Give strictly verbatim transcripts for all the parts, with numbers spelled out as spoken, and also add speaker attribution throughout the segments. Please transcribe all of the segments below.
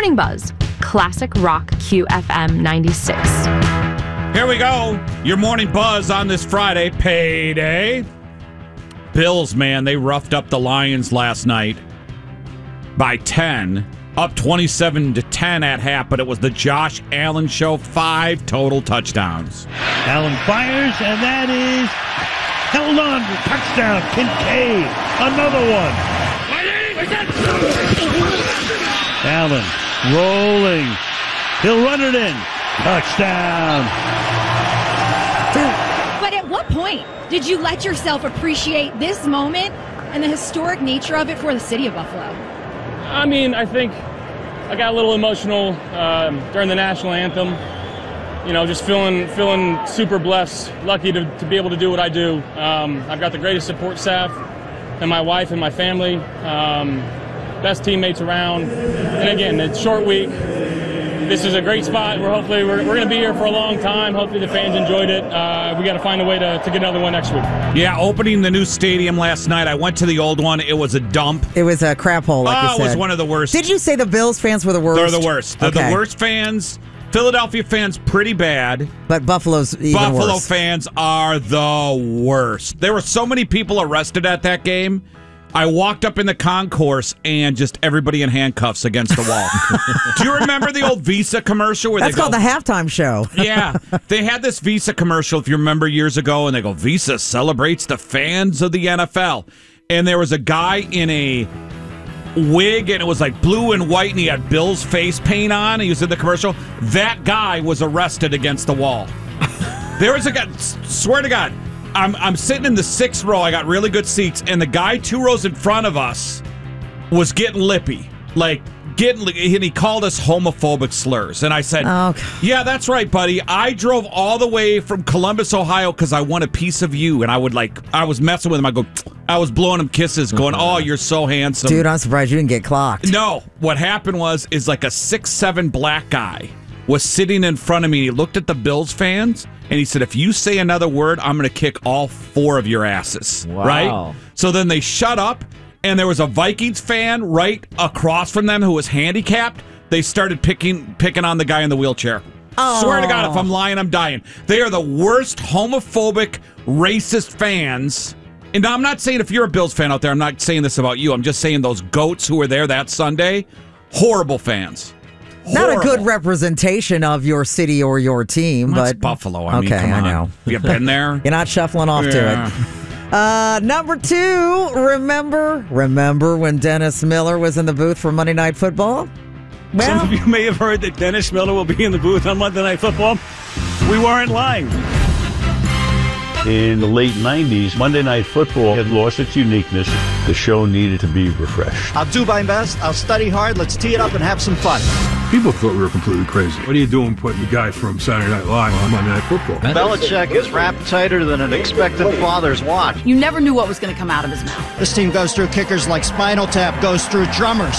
Speaker 1: Morning Buzz, Classic Rock Q F M ninety-six.
Speaker 2: Here we go. Your Morning Buzz on this Friday, payday. Bills, man, they roughed up the Lions last night by ten. Up twenty-seven to ten at half, but it was the Josh Allen show. Five total touchdowns.
Speaker 3: Allen fires, and that is held on for touchdown. Kincaid, another one. Allen rolling. He'll run it in. Touchdown.
Speaker 4: But at what point did you let yourself appreciate this moment and the historic nature of it for the city of Buffalo?
Speaker 5: I mean, I think I got a little emotional um, during the national anthem. You know, just feeling feeling super blessed, lucky to, to be able to do what I do. Um, I've got the greatest support staff and my wife and my family, um, best teammates around. And again, it's a short week. This is a great spot. We're hopefully we're, we're going to be here for a long time. Hopefully the fans enjoyed it. Uh, we got to find a way to, to get another one next week.
Speaker 2: Yeah, opening the new stadium last night. I went to the old one. It was a dump.
Speaker 6: It was a crap hole, like
Speaker 2: oh,
Speaker 6: you said.
Speaker 2: It was one of the worst.
Speaker 6: Did you say the Bills fans were the worst?
Speaker 2: They're the worst. They're
Speaker 6: okay.
Speaker 2: the worst fans. Philadelphia fans, pretty bad.
Speaker 6: But Buffalo's even
Speaker 2: Buffalo
Speaker 6: worse.
Speaker 2: fans are the worst. There were so many people arrested at that game. I walked up in the concourse and just everybody in handcuffs against the wall. Do you remember the old Visa commercial? Where
Speaker 6: That's
Speaker 2: they go,
Speaker 6: called the halftime show.
Speaker 2: Yeah. They had this Visa commercial, if you remember, years ago, and they go, Visa celebrates the fans of the N F L. And there was a guy in a wig, and it was like blue and white, and he had Bill's face paint on. He was in the commercial. That guy was arrested against the wall. There was a guy, swear to God, I'm I'm sitting in the sixth row. I got really good seats, and the guy two rows in front of us was getting lippy, like getting. And he called us homophobic slurs, and I said,
Speaker 6: oh,
Speaker 2: "Yeah, that's right, buddy. I drove all the way from Columbus, Ohio, because I want a piece of you." And I would like, I was messing with him. I go, I was blowing him kisses, going, "Oh, you're so handsome,
Speaker 6: dude." I'm surprised you didn't get clocked.
Speaker 2: No, what happened was, is like a six seven black guy was sitting in front of me. He looked at the Bills fans. And he said, if you say another word, I'm going to kick all four of your asses.
Speaker 7: Wow.
Speaker 2: Right? So then they shut up, and there was a Vikings fan right across from them who was handicapped. They started picking picking on the guy in the wheelchair.
Speaker 6: Oh.
Speaker 2: Swear to God, if I'm lying, I'm dying. They are the worst homophobic, racist fans. And I'm not saying if you're a Bills fan out there, I'm not saying this about you. I'm just saying those goats who were there that Sunday, horrible fans.
Speaker 6: Not
Speaker 2: Horrible.
Speaker 6: a good representation of your city or your team,
Speaker 2: Well,
Speaker 6: but
Speaker 2: it's Buffalo. I
Speaker 6: okay,
Speaker 2: mean, come on.
Speaker 6: I know.
Speaker 2: You been there?
Speaker 6: You're not shuffling off
Speaker 2: Yeah.
Speaker 6: to it. Uh, number two, remember, remember when Dennis Miller was in the booth for Monday Night Football? Well,
Speaker 7: Some of you may have heard that Dennis Miller will be in the booth on Monday Night Football. We weren't lying.
Speaker 8: In the late nineties, Monday Night Football had lost its uniqueness. The show needed to be refreshed.
Speaker 9: I'll do my best. I'll study hard. Let's tee it up and have some fun.
Speaker 10: People thought we were completely crazy. What are you doing putting the guy from Saturday Night Live on Monday Night Football?
Speaker 9: Belichick is wrapped tighter than an expectant father's watch.
Speaker 11: You never knew what was going to come out of his mouth.
Speaker 9: This team goes through kickers like Spinal Tap goes through drummers.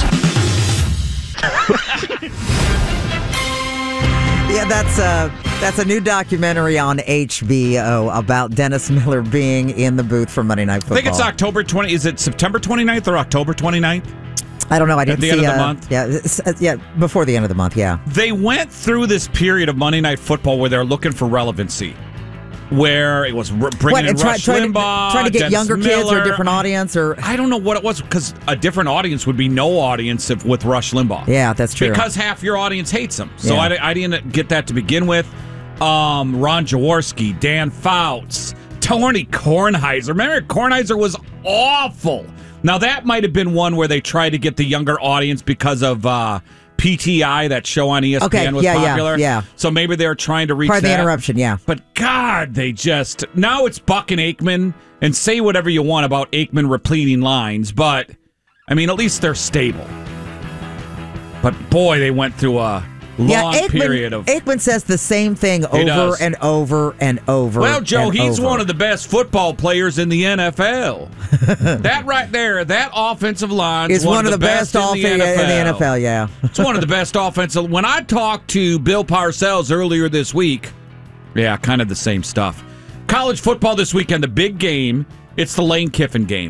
Speaker 6: yeah, that's a, that's a new documentary on H B O about Dennis Miller being in the booth for Monday Night Football.
Speaker 2: I think it's October twentieth. Is it September twenty-ninth or October twenty-ninth?
Speaker 6: I don't know. I didn't
Speaker 2: At the
Speaker 6: see,
Speaker 2: end of the
Speaker 6: uh,
Speaker 2: month?
Speaker 6: Yeah, it's- uh, yeah, before the end of the month, yeah.
Speaker 2: They went through this period of Monday Night Football where they're looking for relevancy, where it was r- bringing
Speaker 6: What,
Speaker 2: in
Speaker 6: and try-
Speaker 2: Rush
Speaker 6: trying to-
Speaker 2: Limbaugh,
Speaker 6: trying to get
Speaker 2: Dennis
Speaker 6: younger kids or a
Speaker 2: Miller.
Speaker 6: different audience, or
Speaker 2: I don't know what it was, because a different audience would be no audience if, with Rush Limbaugh.
Speaker 6: Yeah, that's true.
Speaker 2: Because half your audience hates him. So
Speaker 6: Yeah.
Speaker 2: I, I didn't get that to begin with. Um, Ron Jaworski, Dan Fouts, Tony Kornheiser. Remember, Kornheiser was awful. Now, that might have been one where they tried to get the younger audience because of uh, P T I, that show on E S P N
Speaker 6: Okay,
Speaker 2: was
Speaker 6: yeah, yeah,
Speaker 2: popular.
Speaker 6: yeah.
Speaker 2: So maybe they were trying to reach
Speaker 6: Pardon the
Speaker 2: that.
Speaker 6: interruption, yeah.
Speaker 2: But God, they just... Now it's Buck and Aikman, and say whatever you want about Aikman repleting lines, but, I mean, at least they're stable. But boy, they went through a long
Speaker 6: yeah, Aikman,
Speaker 2: period of...
Speaker 6: Aikman says the same thing over
Speaker 2: does.
Speaker 6: and over and over.
Speaker 2: Well, Joe,
Speaker 6: and
Speaker 2: he's
Speaker 6: over.
Speaker 2: one of the best football players in the N F L. That right there, that offensive line
Speaker 6: is one, of the, best,
Speaker 2: best
Speaker 6: offense
Speaker 2: in the N F L.
Speaker 6: in the N F L, yeah.
Speaker 2: It's one of the best offensive. When I talked to Bill Parcells earlier this week, yeah, kind of the same stuff. College football this weekend, the big game, it's the Lane Kiffin game.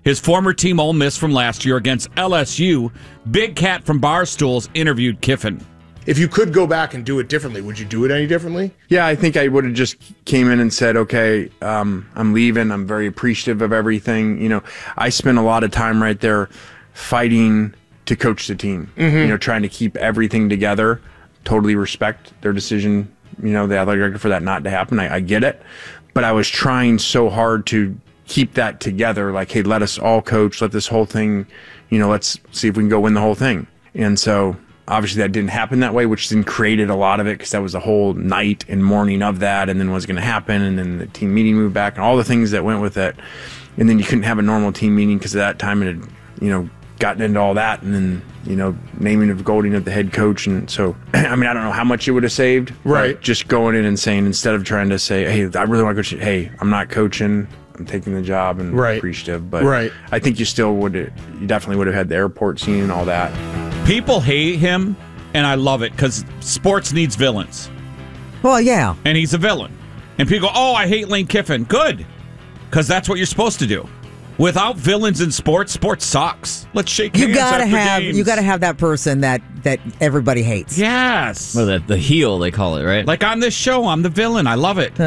Speaker 2: His former team, Ole Miss, from last year against L S U. Big Cat from Barstools interviewed Kiffin.
Speaker 12: If you could go back and do it differently, would you do it any differently?
Speaker 13: Yeah, I think I would have just came in and said, okay, um, I'm leaving. I'm very appreciative of everything. You know, I spent a lot of time right there fighting to coach the team, mm-hmm. you know, trying to keep everything together. Totally respect their decision, you know, the athletic director, for that not to happen. I, I get it. But I was trying so hard to keep that together. Like, hey, let us all coach. Let this whole thing, you know, let's see if we can go win the whole thing. And so obviously that didn't happen that way, which then created a lot of it because that was the whole night and morning of that, and then what's going to happen, and then the team meeting moved back and all the things that went with it. And then you couldn't have a normal team meeting because at that time it had, you know, gotten into all that, and then, you know, naming of Golding of the head coach. And so, I mean, I don't know how much it would have saved.
Speaker 12: Right.
Speaker 13: Just going in and saying, instead of trying to say, hey, I really want to coach, hey, I'm not coaching, I'm taking the job, and
Speaker 12: right.
Speaker 13: appreciative. But
Speaker 12: right.
Speaker 13: I think you still would, you definitely would have had the airport scene and all that.
Speaker 2: People hate him, and I love it because sports needs villains.
Speaker 6: Well, yeah.
Speaker 2: And he's a villain. And people go, oh, I hate Lane Kiffin. Good. Because that's what you're supposed to do. Without villains in sports, sports sucks. Let's shake hands.
Speaker 6: You gotta
Speaker 2: after
Speaker 6: have
Speaker 2: games.
Speaker 6: you gotta have that person that that everybody hates.
Speaker 2: Yes.
Speaker 14: Well, the, the heel, they call it, right?
Speaker 2: Like on this show, I'm the villain. I love it.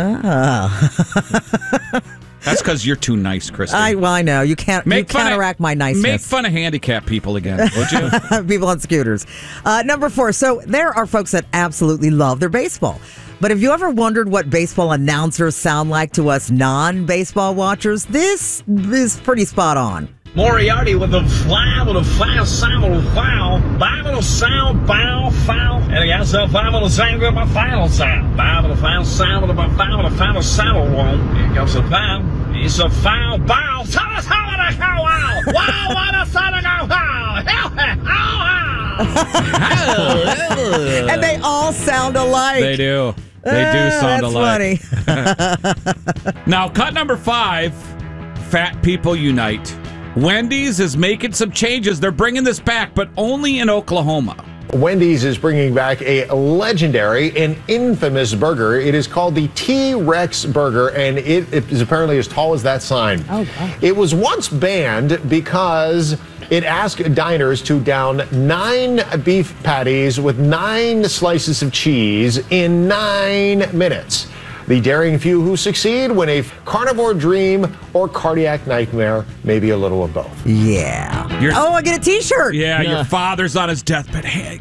Speaker 6: Ah.
Speaker 2: That's because you're too nice, Kristen.
Speaker 6: I well, I know you can't
Speaker 2: Make
Speaker 6: you
Speaker 2: fun
Speaker 6: counteract
Speaker 2: of,
Speaker 6: my niceness.
Speaker 2: Make fun of handicapped people again, would you?
Speaker 6: People on scooters. Uh, number four. So there are folks that absolutely love their baseball. But have you ever wondered what baseball announcers sound like to us non-baseball watchers? This is pretty spot on.
Speaker 15: Moriarty with a fly, with a foul, sound, with a foul, Bible sound, bow, foul, and against the Bible sound, with a final sound, Bible foul, sound, with a foul, with a final sound, one. Here comes the foul. It's a foul, bow, tell us how to go, wow, wow, what a son of a wow, wow.
Speaker 6: And they all sound alike.
Speaker 2: They do. They do
Speaker 6: uh,
Speaker 2: sound
Speaker 6: that's
Speaker 2: alike.
Speaker 6: Funny.
Speaker 2: Now, cut number five, Fat People Unite. Wendy's is making some changes. They're bringing this back, but only in Oklahoma.
Speaker 16: Wendy's is bringing back a legendary and infamous burger. It is called the T-Rex burger, and it, it is apparently as tall as that sign.
Speaker 6: Oh, wow.
Speaker 16: It was once banned because it asked diners to down nine beef patties with nine slices of cheese in nine minutes. The daring few who succeed win a carnivore dream or cardiac nightmare, maybe a little of both.
Speaker 6: Yeah.
Speaker 2: You're,
Speaker 6: oh, I get a T-shirt.
Speaker 2: Yeah,
Speaker 14: Yeah.
Speaker 2: your father's on his deathbed. Hey,